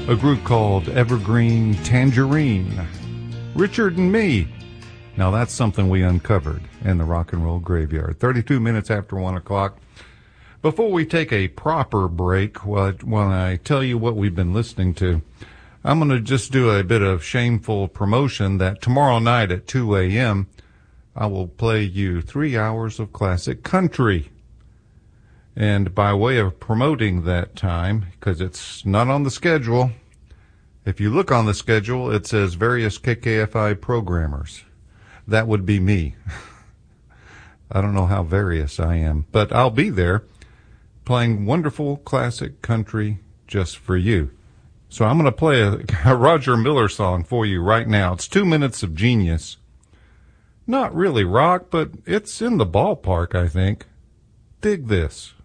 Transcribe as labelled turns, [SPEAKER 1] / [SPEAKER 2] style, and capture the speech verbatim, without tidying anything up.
[SPEAKER 1] a group called Evergreen Tangerine. Richard and Me. Now that's something we uncovered in the Rock and Roll Graveyard. thirty-two minutes after one o'clock. Before we take a proper break, when I tell you what we've been listening to, I'm going to just do a bit of shameful promotion that tomorrow night at two a.m., I will play you three hours of classic country. And by way of promoting that time, because it's not on the schedule, if you look on the schedule, it says various K K F I programmers. That would be me. I don't know how various I am, but I'll be there playing wonderful classic country just for you. So I'm going to play a, a Roger Miller song for you right now. It's Two Minutes of Genius. Not really rock, but it's in the ballpark, I think. Dig this.